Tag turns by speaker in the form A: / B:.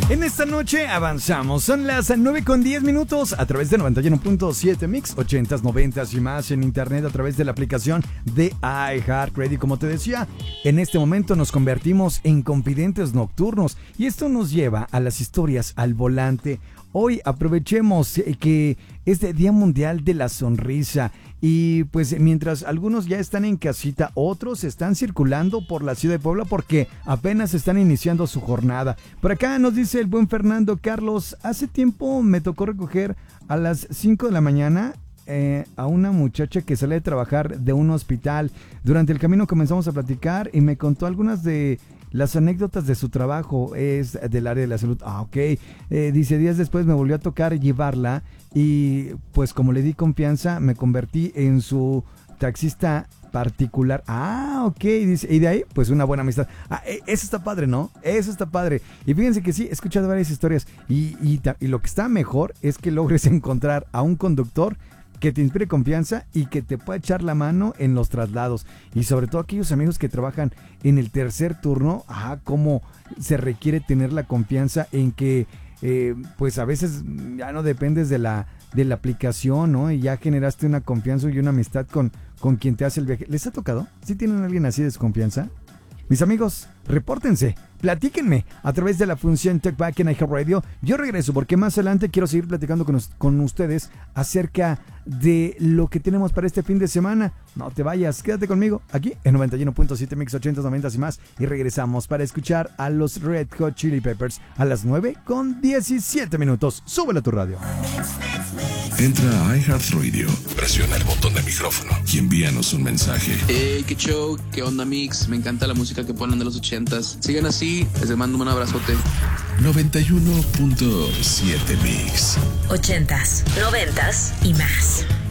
A: En esta noche avanzamos, son las 9:10 a través de 91.7 Mix, 80s, 90s y más en internet a través de la aplicación de iHeartRadio. Como te decía, en este momento nos convertimos en confidentes nocturnos y esto nos lleva a las historias al volante. Hoy aprovechemos que es el Día Mundial de la Sonrisa y pues mientras algunos ya están en casita, otros están circulando por la ciudad de Puebla porque apenas están iniciando su jornada. Por acá nos dice el buen Fernando Carlos, hace tiempo me tocó recoger a las 5 de la mañana a una muchacha que sale de trabajar de un hospital. Durante el camino comenzamos a platicar y me contó algunas de las anécdotas de su trabajo, es del área de la salud. Ok. Dice, días después me volvió a tocar llevarla y pues como le di confianza me convertí en su taxista particular. Ok, dice, y de ahí pues una buena amistad. Eso está padre, ¿no? Eso está padre. Y fíjense que sí, he escuchado varias historias y lo que está mejor es que logres encontrar a un conductor que te inspire confianza y que te pueda echar la mano en los traslados. Y sobre todo aquellos amigos que trabajan en el tercer turno, cómo se requiere tener la confianza en que pues a veces ya no dependes de la aplicación, ¿no? Y ya generaste una confianza y una amistad con quien te hace el viaje. ¿Les ha tocado? ¿Sí tienen a alguien así de desconfianza? Mis amigos, repórtense, platíquenme a través de la función Talkback en iHeartRadio. Yo regreso porque más adelante quiero seguir platicando con ustedes acerca de lo que tenemos para este fin de semana. No te vayas, quédate conmigo aquí en 91.7 Mix 80s, 90s y más. Y regresamos para escuchar a los Red Hot Chili Peppers a las 9:17. Súbele a tu radio.
B: Entra a iHeartRadio, presiona el botón de micrófono y envíanos un mensaje.
C: Hey, qué show, qué onda Mix, me encanta la música que ponen de los 80s. Sigan así, les mando un abrazote.
B: 91.7 Mix.
D: 80s, 90s y más.